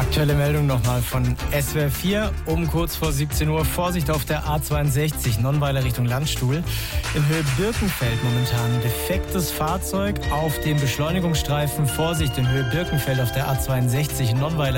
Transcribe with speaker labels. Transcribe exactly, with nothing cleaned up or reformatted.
Speaker 1: Aktuelle Meldung nochmal von S W R vier um kurz vor siebzehn Uhr. Vorsicht auf der A zweiundsechzig, Nonnweiler Richtung Landstuhl. In Höhe Birkenfeld momentan defektes Fahrzeug auf dem Beschleunigungsstreifen. Vorsicht in Höhe Birkenfeld auf der A zweiundsechzig, Nonnweiler